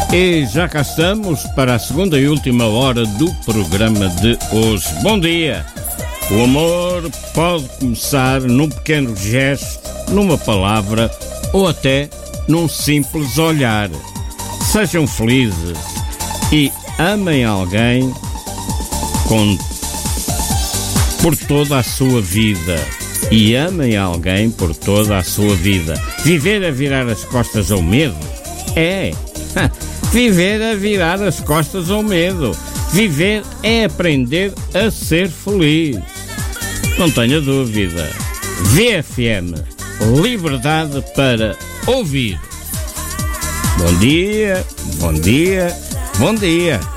E já cá estamos para a segunda e última hora do programa de hoje. Bom dia! O amor pode começar num pequeno gesto, numa palavra ou até num simples olhar. Sejam felizes e amem alguém por toda a sua vida. E amem alguém por toda a sua vida. Viver a virar as costas ao medo? É! Viver a virar as costas ao medo. Viver é aprender a ser feliz. Não tenha dúvida. VFM, liberdade para ouvir. Bom dia, bom dia, bom dia.